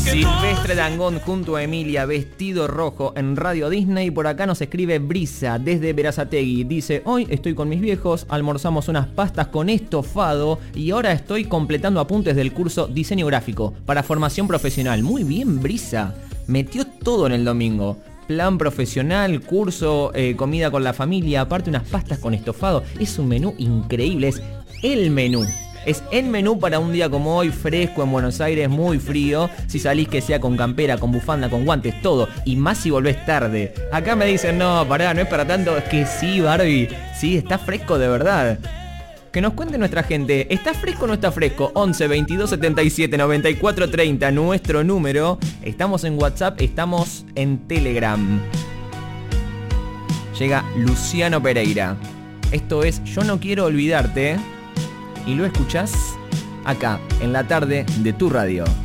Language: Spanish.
Silvestre Dangond junto a Emilia, Vestido Rojo en Radio Disney. Por acá nos escribe Brisa desde Berazategui. Dice: hoy estoy con mis viejos, almorzamos unas pastas con estofado y ahora estoy completando apuntes del curso Diseño Gráfico para formación profesional. Muy bien, Brisa. Metió todo en el domingo. Plan profesional, curso, comida con la familia, aparte unas pastas con estofado. Es un menú increíble, es el menú. Es el menú para un día como hoy, fresco en Buenos Aires, muy frío. Si salís, que sea con campera, con bufanda, con guantes, todo. Y más si volvés tarde. Acá me dicen: no, pará, no es para tanto. Es que sí, Barbie, sí, está fresco de verdad. Que nos cuente nuestra gente, ¿está fresco o no está fresco? 11 22 77 94 30, nuestro número. Estamos en WhatsApp, estamos en Telegram. Llega Luciano Pereira. Esto es Yo no quiero olvidarte. Y lo escuchás acá, en la tarde de tu radio.